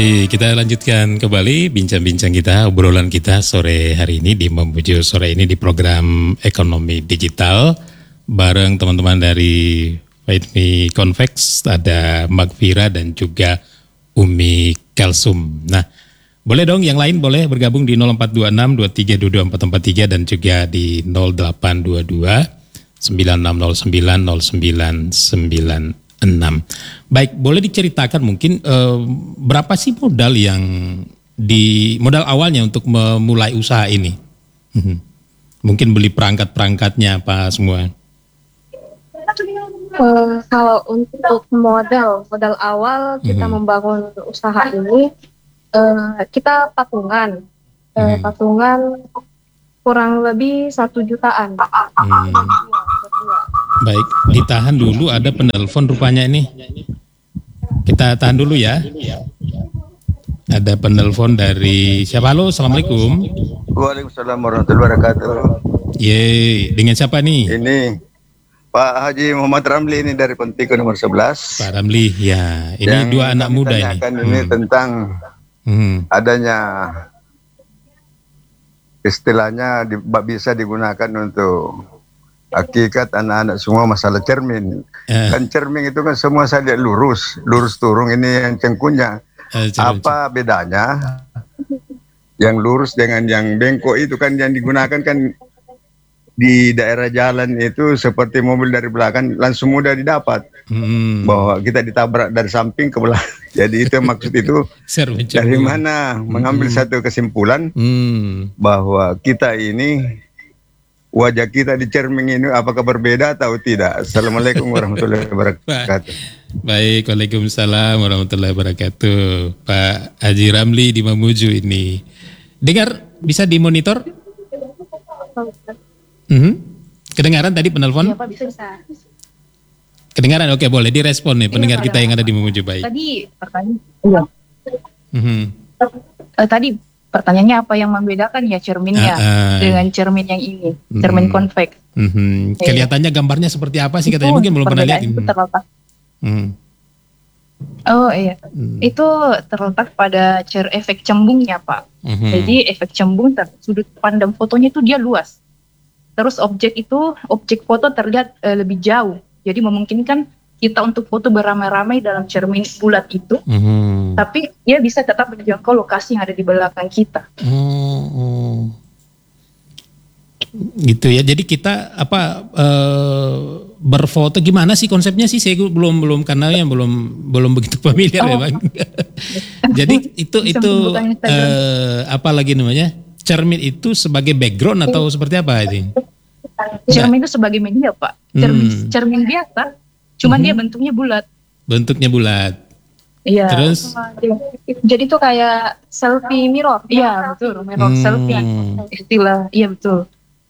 Kita lanjutkan kembali bincang-bincang kita, obrolan kita sore hari ini di Memuju Sore ini di program Ekonomi Digital bareng teman-teman dari Fight Me Convex, ada Magfira dan juga Umi Kalsum. Nah, boleh dong yang lain boleh bergabung di 0426 2322 443 dan juga di 0822 9609 0996. Baik, boleh diceritakan mungkin berapa sih modal yang modal awalnya untuk memulai usaha ini? Mungkin beli perangkat-perangkatnya apa semua? Kalau untuk modal awal kita membangun usaha ini, kita patungan kurang lebih 1 jutaan. Baik, ditahan dulu, ada penelpon rupanya ini. Kita tahan dulu ya. Ada penelpon dari siapa? Halo, Assalamualaikum. Waalaikumsalam warahmatullahi wabarakatuh. Yeay, dengan siapa nih? Ini Pak Haji Muhammad Ramli ini dari Pentiko nomor 11. Pak Ramli, ya. Ini yang dua anak muda ini. Ini tentang adanya istilahnya bisa digunakan untuk hakikat anak-anak semua masalah cermin. Kan cermin itu kan semua saya lihat lurus turun, ini yang cengkunya. Apa bedanya yang lurus dengan yang bengkok itu kan yang digunakan kan di daerah jalan itu seperti mobil dari belakang langsung mudah didapat. Bahwa kita ditabrak dari samping ke belakang. Jadi itu maksud itu dari mana mengambil satu kesimpulan bahwa kita ini wajah kita di cermin ini apakah berbeda atau tidak? Assalamualaikum warahmatullahi wabarakatuh. Baik, waalaikumsalam warahmatullahi wabarakatuh. Pak Haji Ramli di Mamuju ini. Dengar, bisa dimonitor? Kedengaran tadi penelpon? Iya Pak, bisa. Kedengaran, oke, boleh direspon nih pendengar kita yang ada di Mamuju. Baik. Tadi pertanyaan. Tadi pertanyaannya apa yang membedakan ya cerminnya dengan cermin yang ini, cermin konveks. Kelihatannya gambarnya seperti apa sih katanya? Mungkin belum pernah lihat. Terletak. Oh iya, itu terletak pada efek cembungnya Pak. Jadi efek cembung sudut pandang fotonya itu dia luas. Terus objek foto terlihat lebih jauh. Jadi memungkinkan kita untuk foto beramai-ramai dalam cermin bulat itu, tapi dia bisa tetap menjangkau lokasi yang ada di belakang kita. Gitu ya. Jadi kita berfoto gimana sih konsepnya sih? Saya belum karena yang belum begitu familiar ya Bang. Jadi itu apa lagi namanya? Cermin itu sebagai background atau seperti apa ini? Cermin itu sebagai media Pak. Cermin biasa. Cuman dia bentuknya bulat. Bentuknya bulat. Iya. Terus? Jadi itu kayak selfie mirror. Iya betul, mirror selfie. Istilah, iya betul.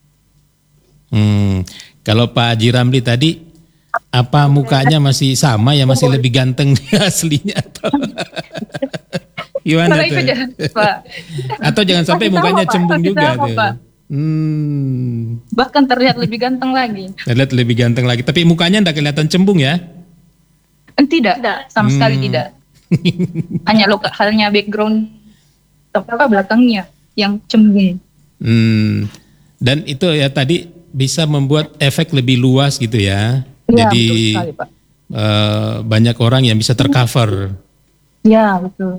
Kalau Pak Haji Ramli tadi, apa mukanya masih sama ya, masih lebih ganteng aslinya atau gimana tuh? Pak. Atau jangan sampai mukanya cembung juga tuh. Bahkan terlihat lebih ganteng lagi. Terlihat lebih ganteng lagi, tapi mukanya enggak kelihatan cembung ya? Tidak, sama sekali tidak. Halnya background belakangnya yang cembung. Dan itu ya tadi bisa membuat efek lebih luas gitu ya. Ya, jadi betul sekali, Pak. Banyak orang yang bisa tercover. Ya betul.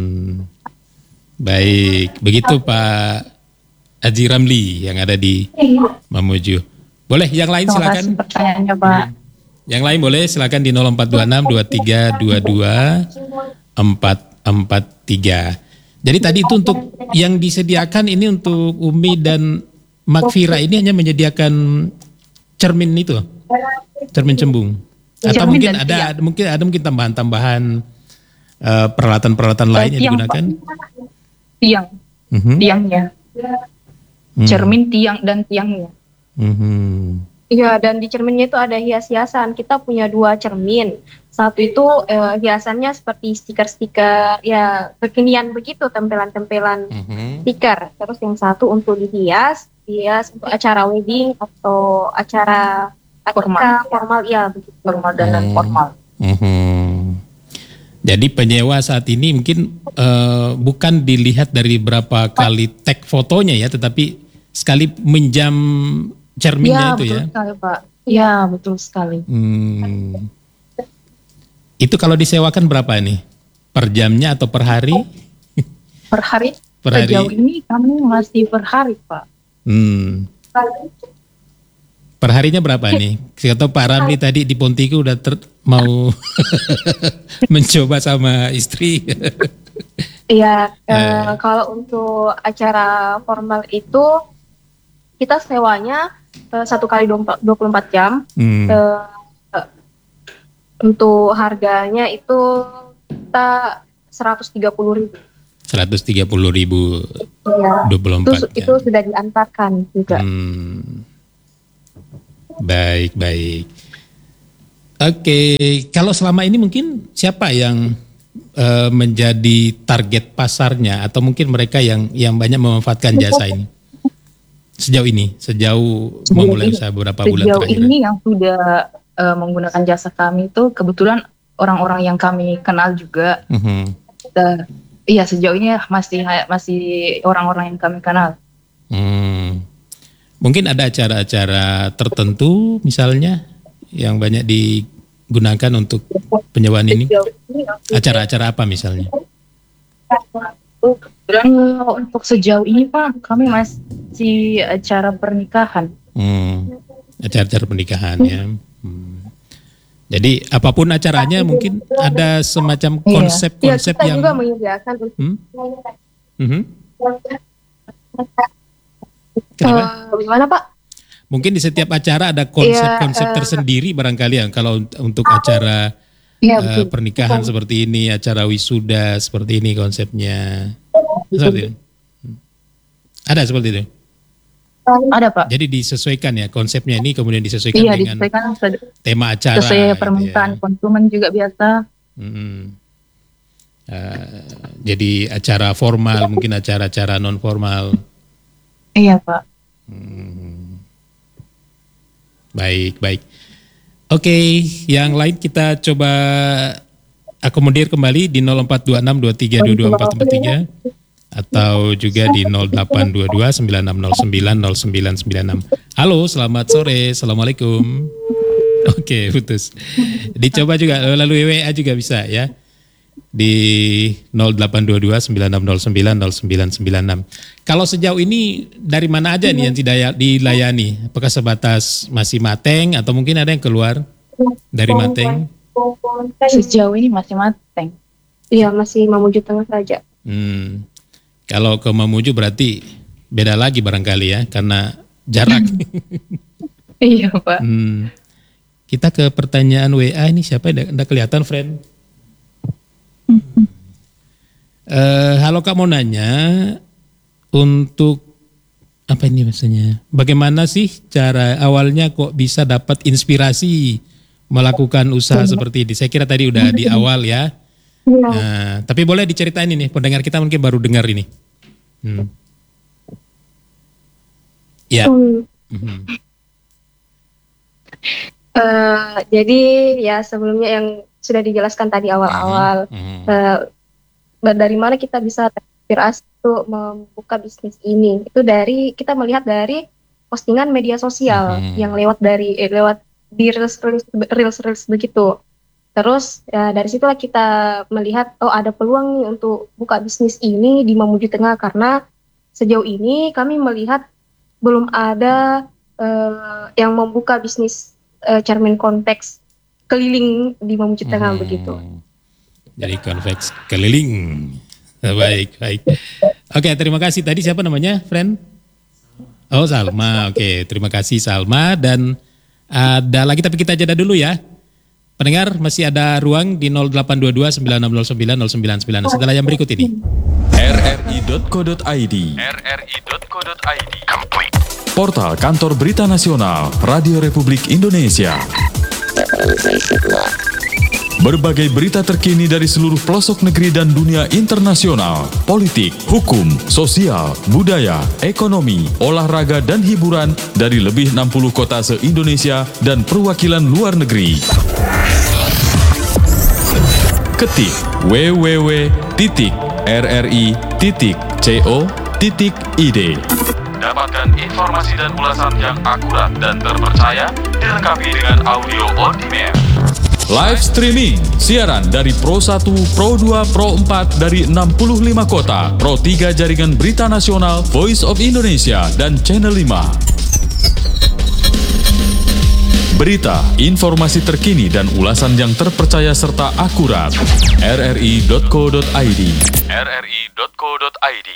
Baik, begitu Pak Haji Ramli yang ada di Mamuju. Boleh yang lain silakan. Pertanyaannya Pak. Yang lain boleh silakan di 0426 2322 443. Jadi tadi itu untuk yang disediakan ini untuk Umi dan Magfira ini hanya menyediakan cermin itu, cermin cembung. Atau mungkin ada mungkin tambahan-tambahan peralatan-peralatan lain yang digunakan. Tiangnya. Cermin tiangnya. Iya, dan di cerminnya itu ada hias-hiasan. Kita punya 2 cermin. Satu itu hiasannya seperti stiker-stiker ya kekinian begitu, tempelan-tempelan stiker. Terus yang satu untuk dihias untuk acara wedding atau acara formal ya begitu. Formal dan non formal. Jadi penyewa saat ini mungkin bukan dilihat dari berapa kali tag fotonya ya, tetapi sekali minjam cerminnya itu ya. Betul sekali Pak. Ya betul sekali. Itu kalau disewakan berapa nih? Per jamnya atau per hari? Per hari? Per hari. Sejauh ini kami masih per hari Pak. Per harinya berapa nih? Atau Pak Ramli tadi di Pontiku udah mau mencoba sama istri. Iya, kalau untuk acara formal itu kita sewanya 1 kali 24 jam. Untuk harganya itu kita 130.000. 130.000 Iya. 24 jam. Itu sudah diantarkan juga. Baik. Oke, kalau selama ini mungkin siapa yang menjadi target pasarnya atau mungkin mereka yang banyak memanfaatkan jasa ini? Sejauh memulai usaha beberapa bulan terakhir. Sejauh ini yang sudah menggunakan jasa kami itu kebetulan orang-orang yang kami kenal juga. Iya, sejauh ini masih orang-orang yang kami kenal. Mungkin ada acara-acara tertentu misalnya yang banyak digunakan untuk penyewaan ini? Acara-acara apa misalnya? Untuk sejauh ini Pak, kami masih acara pernikahan. Acara-acara pernikahan ya. Jadi apapun acaranya mungkin ada semacam konsep-konsep yang... Kita juga menyediakan. Gimana Pak? Mungkin di setiap acara ada konsep-konsep tersendiri barangkali ya. Kalau untuk acara pernikahan seperti ini, acara wisuda seperti ini konsepnya. Seperti itu. Ada seperti itu? Ada Pak. Jadi disesuaikan ya konsepnya ini, kemudian disesuaikan dengan tema acara. Sesuai permintaan konsumen juga biasa. Jadi acara formal, mungkin acara-acara non formal. Iya Pak. Baik. Oke, yang lain kita coba akomodir kembali di 042623224443 atau juga di 082296090996. Halo, selamat sore. Assalamualaikum. Oke, putus. Dicoba juga lalu WA juga bisa ya. Di 082296090996. Kalau sejauh ini dari mana aja nih yang tidak dilayani? Apakah sebatas masih Mateng atau mungkin ada yang keluar dari Mateng? Sejauh ini masih Mateng. Iya, masih Mamuju Tengah saja. Kalau ke Mamuju berarti beda lagi barangkali ya, karena jarak. Iya Pak. Kita ke pertanyaan WA ini, siapa yang tidak kelihatan, friend? Halo Kak, mau nanya untuk apa ini maksudnya? Bagaimana sih cara awalnya kok bisa dapat inspirasi melakukan usaha seperti ini? Saya kira tadi udah di awal ya. Tapi boleh diceritain ini, pendengar kita mungkin baru dengar ini. Ya. Jadi ya sebelumnya yang sudah dijelaskan tadi awal-awal, dari mana kita bisa terinspirasi untuk membuka bisnis ini? Itu dari kita melihat dari postingan media sosial yang lewat di reels begitu. Terus ya, dari situlah kita melihat ada peluang nih untuk buka bisnis ini di Mamuju Tengah, karena sejauh ini kami melihat belum ada yang membuka bisnis cermin konveks keliling di Mamuju Tengah begitu. Jadi konveks keliling. Baik. Oke, terima kasih. Tadi siapa namanya, friend? Oh, Salma. Oke, terima kasih Salma. Dan ada lagi tapi kita jeda dulu ya. Pendengar, masih ada ruang di 082296090996 setelah yang berikut ini. rri.co.id Portal Kantor Berita Nasional Radio Republik Indonesia. Berbagai berita terkini dari seluruh pelosok negeri dan dunia internasional, politik, hukum, sosial, budaya, ekonomi, olahraga, dan hiburan dari lebih 60 kota se-Indonesia dan perwakilan luar negeri. Ketik www.rri.co.id. Dapatkan informasi dan ulasan yang akurat dan terpercaya, dilengkapi dengan audio on demand. Live streaming, siaran dari Pro 1, Pro 2, Pro 4 dari 65 kota, Pro 3 Jaringan Berita Nasional, Voice of Indonesia, dan Channel 5. Berita, informasi terkini dan ulasan yang terpercaya serta akurat. rri.co.id. rri.co.id.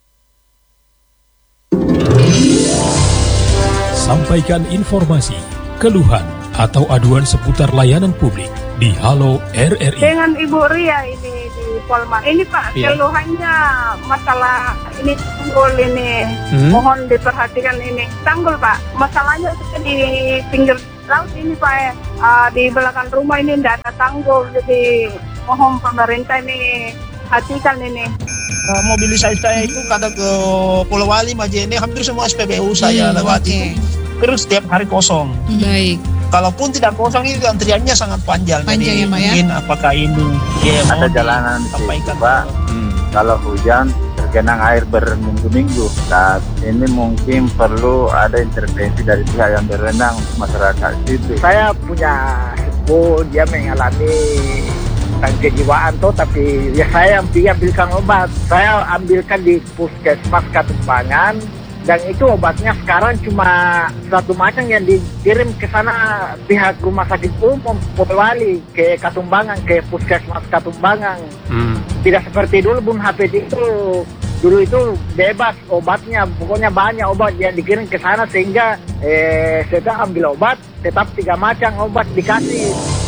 Sampaikan informasi, keluhan, atau aduan seputar layanan publik di Halo RRI. Dengan Ibu Ria ini di Polman. Ini Pak, keluhannya masalah ini tanggul ini. Mohon diperhatikan ini. Tanggul Pak, masalahnya di pinggir laut ini Pak. Di belakang rumah ini tidak ada tanggul. Jadi mohon pemerintah ini perhatikan ini. Mobilisasi saya itu kadang ke Pulau Wali, Majene, hampir semua SPBU saya lewati. Terus setiap hari kosong. Baik. Kalaupun tidak kosong itu antriannya sangat panjang. Panjang jadi, ya Pak ya? Mungkin apakah ini ada jalanan sampaikan Pak. Kalau hujan tergenang air berminggu-minggu. Saat ini mungkin perlu ada intervensi dari pihak yang berwenang untuk masyarakat itu. Saya punya sepupu, dia mengalami kejiwaan tuh, tapi ya saya ambilkan obat. Saya ambilkan di Puskesmas Katumbangan. Dan itu obatnya sekarang cuma satu macam yang dikirim ke sana pihak rumah sakit umum Polewali ke Katumbangan, ke Puskesmas Katumbangan. Tidak seperti dulu Bung Hafid itu. Dulu itu bebas obatnya, pokoknya banyak obat yang dikirim ke sana sehingga saya ambil obat, tetap 3 macam obat dikasih.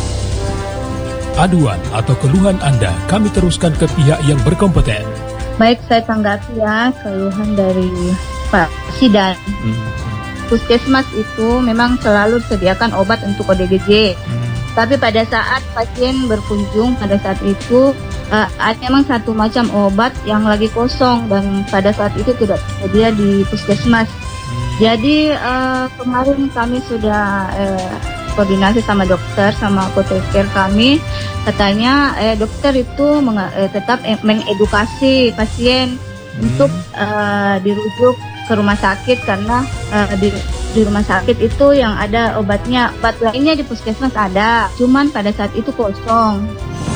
Aduan atau keluhan Anda kami teruskan ke pihak yang berkompeten. Baik, saya tanggapi ya keluhan dari Pak Sidan. Puskesmas itu memang selalu disediakan obat untuk ODGJ. Tapi pada saat pasien berkunjung pada saat itu ada memang satu macam obat yang lagi kosong dan pada saat itu tidak tersedia di puskesmas. Jadi kemarin kami sudah koordinasi sama dokter, sama apoteker kami, katanya dokter itu tetap mengedukasi pasien untuk dirujuk ke rumah sakit karena di rumah sakit itu yang ada obatnya. Obat lainnya di puskesmas ada, cuman pada saat itu kosong.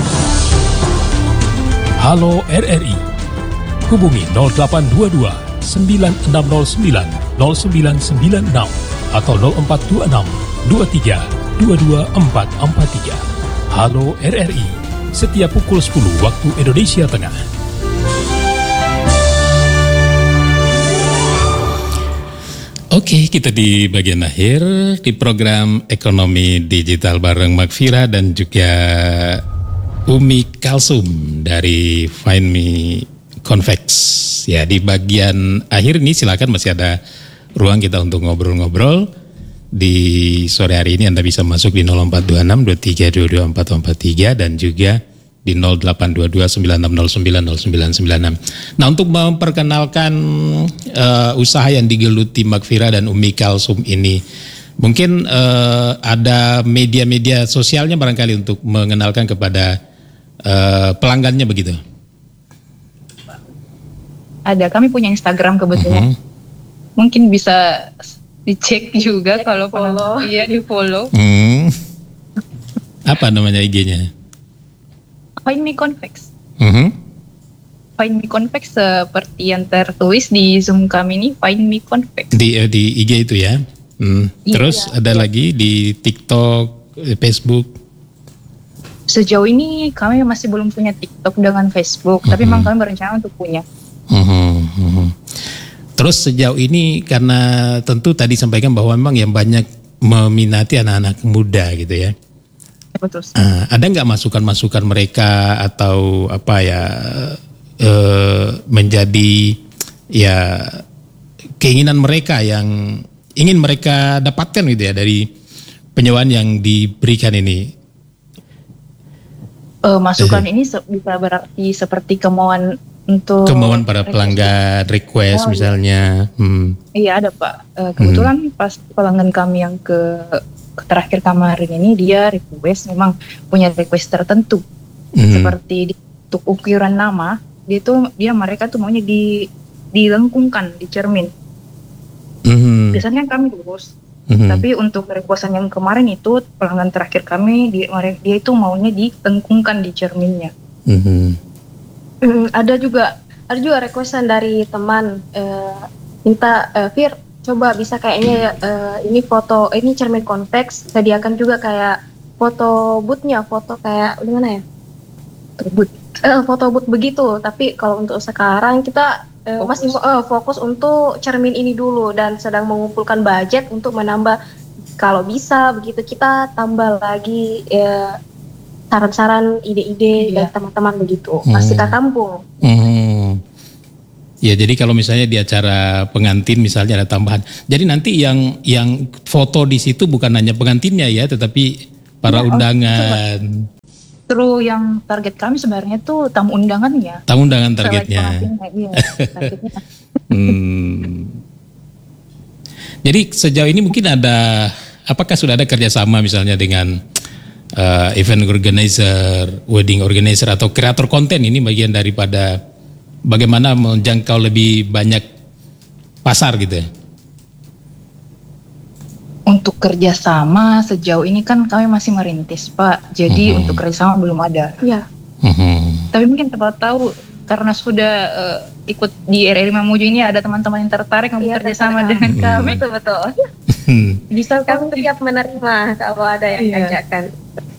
Halo RRI, hubungi 0822 9609 0996 atau 0426 23 22443. Halo RRI, setiap pukul 10 waktu Indonesia Tengah. Oke, kita di bagian akhir di program Ekonomi Digital bareng Magfira dan juga Umi Kalsum dari Find Me Convex. Ya, di bagian akhir ini silakan masih ada ruang kita untuk ngobrol-ngobrol. Di sore hari ini Anda bisa masuk di 0426 2322 4443 dan juga di 0822 9609 0996. Nah, untuk memperkenalkan usaha yang digeluti Magfira dan Umi Kalsum ini, mungkin ada media-media sosialnya barangkali untuk mengenalkan kepada pelanggannya begitu. Ada, kami punya Instagram kebetulan. Mungkin bisa dicek juga kalau follow. Iya, di follow. Apa namanya IG-nya? Find Me Convex. Find Me Convex seperti yang tertulis di Zoom kami ini, Find Me Convex. Di IG itu ya. Terus ada lagi di TikTok, Facebook. Sejauh ini kami masih belum punya TikTok dengan Facebook, tapi memang kami berencana untuk punya. Terus sejauh ini karena tentu tadi sampaikan bahwa memang yang banyak meminati anak-anak muda gitu ya. Betul. Ada nggak masukan-masukan mereka atau apa ya menjadi ya keinginan mereka yang ingin mereka dapatkan gitu ya dari penyewaan yang diberikan ini? Masukan ini bisa berarti seperti kemauan para pelanggan request misalnya. Iya ada Pak. Kebetulan pas pelanggan kami yang terakhir kemarin ini dia request memang punya request tertentu. Seperti untuk ukiran nama, mereka tuh maunya dilengkungkan di cermin. Biasanya kami lurus. Tapi untuk requestan yang kemarin itu pelanggan terakhir kami dia itu maunya dilengkungkan di cerminnya. Ada juga requestan dari teman minta Fir, coba bisa kayaknya ini foto, ini cermin konteks, sediakan juga kayak foto bootnya, foto kayak gimana ya? Foto boot begitu. Tapi kalau untuk sekarang kita masih fokus untuk cermin ini dulu dan sedang mengumpulkan budget untuk menambah, kalau bisa begitu kita tambah lagi saran-saran, ide-ide dari teman-teman begitu. Pasti kita tampung. Ya, jadi kalau misalnya di acara pengantin misalnya ada tambahan. Jadi nanti yang foto di situ bukan hanya pengantinnya ya, tetapi para undangan. Terus yang target kami sebenarnya tuh tamu undangannya. Tamu undangan targetnya. Targetnya. Jadi sejauh ini mungkin apakah sudah ada kerjasama misalnya dengan event organizer, wedding organizer atau kreator konten? Ini bagian daripada bagaimana menjangkau lebih banyak pasar gitu ya? Untuk kerjasama sejauh ini kan kami masih merintis Pak, jadi untuk kerjasama belum ada. Iya. Tapi mungkin tahu karena sudah ikut di RRI Mamuju ini ada teman-teman yang tertarik untuk kerjasama dengan kami. Betul. Bisa kami siap menerima kalau ada yang ajakan.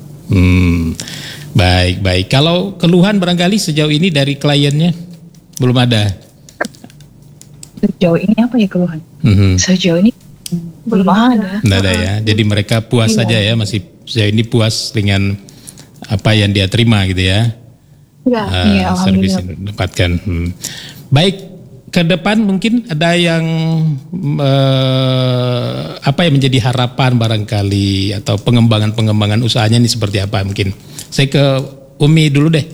Baik. Kalau keluhan barangkali sejauh ini dari kliennya belum ada. Sejauh ini apa ya keluhan? Sejauh ini belum ada. Nggak ada ya. Jadi mereka puas saja ya, masih sejauh ini puas dengan apa yang dia terima gitu ya. Iya, servis yang dapatkan. Baik, ke depan mungkin ada yang apa yang menjadi harapan barangkali atau pengembangan usahanya ini seperti apa mungkin. Saya ke Umi dulu deh.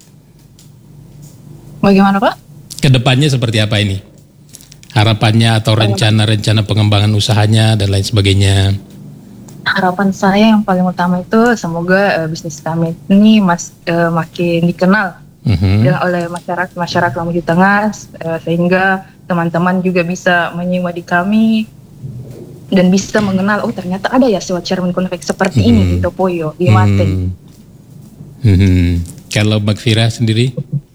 Bagaimana Pak? Kedepannya seperti apa ini? Harapannya atau rencana pengembangan usahanya dan lain sebagainya. Harapan saya yang paling utama itu semoga bisnis kami ini makin dikenal oleh masyarakat Mamuju Tengah, sehingga teman-teman juga bisa menyewa di kami dan bisa mengenal, oh ternyata ada ya sewa cermin konveks seperti ini di Topoyo, di Mate. Kalau Mbak Fira sendiri?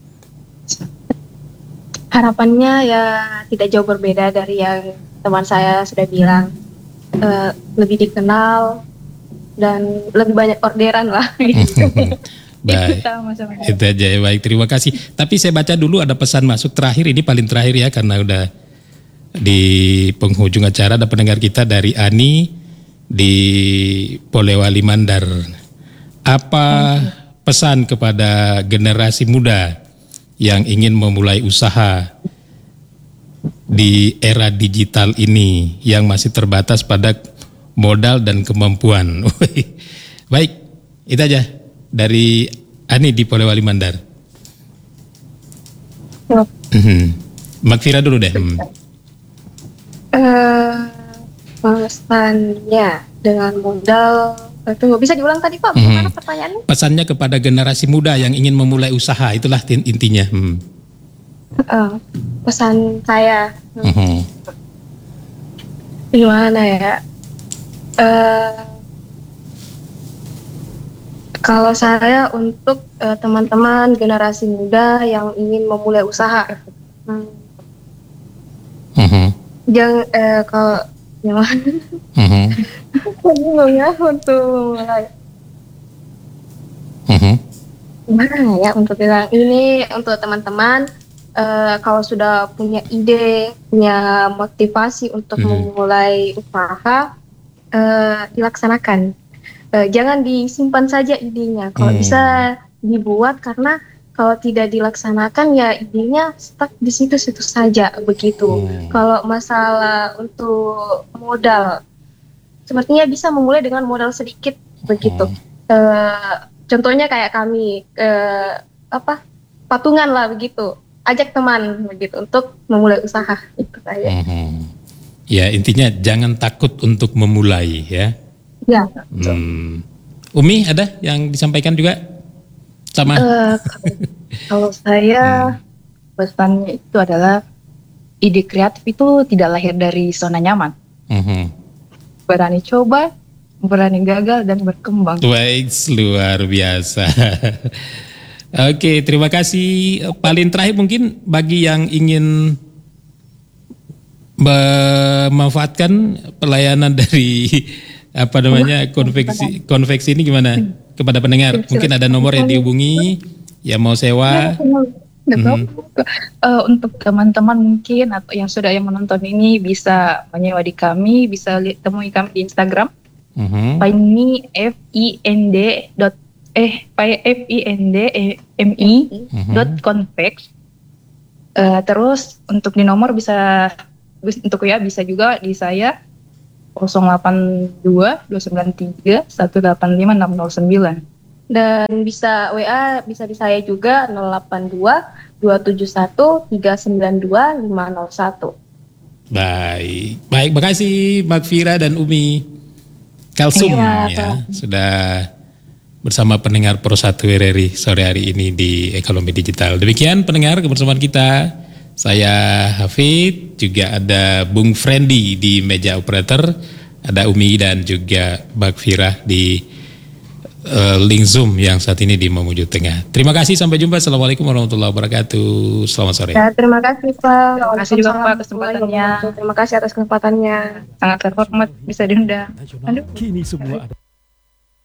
Harapannya ya tidak jauh berbeda dari yang teman saya sudah bilang, lebih dikenal dan lebih banyak orderan lah. Baik, itu aja ya. Baik, terima kasih. Tapi saya baca dulu ada pesan masuk terakhir, ini paling terakhir ya karena udah di penghujung acara. Ada pendengar kita dari Ani di Polewali Mandar. Apa pesan kepada generasi muda yang ingin memulai usaha di era digital ini yang masih terbatas pada modal dan kemampuan? Baik, itu aja dari Ani di Polewali Mandar. Mbak Fira dulu deh. Pesannya dengan modal, tunggu, bisa diulang tadi Pak, bagaimana pertanyaannya? Pesannya kepada generasi muda yang ingin memulai usaha, itulah intinya. Pesan saya gimana ya? Kalau saya untuk teman-teman generasi muda yang ingin memulai usaha, jangan kalau gimana? Bingung ya untuk mulai. Gimana ya untuk bilang ini untuk teman-teman, kalau sudah punya ide, punya motivasi untuk memulai usaha, dilaksanakan. Jangan disimpan saja idenya. Kalau bisa dibuat, karena kalau tidak dilaksanakan ya idenya stuck di situ-situ saja begitu. Kalau masalah untuk modal, sepertinya bisa memulai dengan modal sedikit begitu. Contohnya kayak kami patungan lah begitu. Ajak teman begitu untuk memulai usaha itu saja. Ya, intinya jangan takut untuk memulai ya. Ya. Umi ada yang disampaikan juga Sama. Kalau saya pesannya itu adalah ide kreatif itu tidak lahir dari zona nyaman. Berani coba, berani gagal dan berkembang. Baik, luar biasa. Oke, terima kasih. Paling terakhir mungkin bagi yang ingin memanfaatkan pelayanan dari konveksi ini gimana kepada pendengar? Mungkin ada nomor yang dihubungi yang mau sewa. Untuk teman-teman mungkin atau yang sudah menonton ini bisa menyewa di kami, bisa temui kami di Instagram. Find me FINDMI.convex. Terus untuk di nomor bisa juga di saya 082 293 185 609. Dan bisa WA bisa di saya juga 082 271 392 501. Baik, makasih Mbak Fira dan Umi Kalsum ya sudah bersama pendengar Pro 1 RRI sore hari ini di Ekonomi Digital. Demikian pendengar kebersamaan kita. Saya Hafid, juga ada Bung Friendly di meja operator, ada Umi dan juga Mbak Fira di link Zoom yang saat ini di Mamuju Tengah. Terima kasih, sampai jumpa. Assalamualaikum warahmatullahi wabarakatuh. Selamat sore. Ya, terima kasih Pak. Terima kasih juga Pak kesempatannya. Terima kasih atas kesempatannya. Sangat terhormat bisa diundang. Kini semua ada